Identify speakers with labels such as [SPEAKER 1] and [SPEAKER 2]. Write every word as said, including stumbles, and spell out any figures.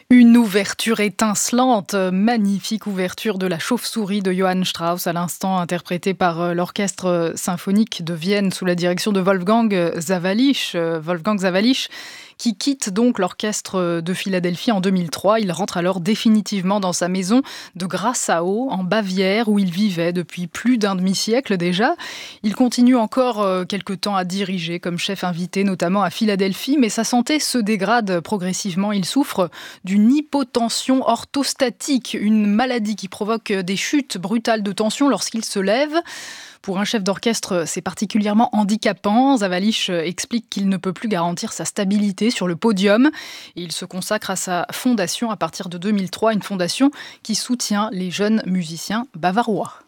[SPEAKER 1] Une ouverture étincelante, magnifique ouverture de La Chauve-souris de Johann Strauss, à l'instant interprétée par euh, l'Orchestre symphonique de Vienne sous la direction de Wolfgang Sawallisch. Euh, Wolfgang Sawallisch qui quitte donc l'Orchestre de Philadelphie en deux mille trois. Il rentre alors définitivement dans sa maison de Grassau, en Bavière, où il vivait depuis plus d'un demi-siècle déjà. Il continue encore euh, quelque temps à diriger comme chef invité, notamment à Philadelphie, mais sa santé se dégrade progressivement. Il souffre d'une hypotension orthostatique, une maladie qui provoque des chutes brutales de tension lorsqu'il se lève. Pour un chef d'orchestre, c'est particulièrement handicapant. Sawallisch explique qu'il ne peut plus garantir sa stabilité sur le podium. Et il se consacre à sa fondation à partir de deux mille trois, une fondation qui soutient les jeunes musiciens bavarois.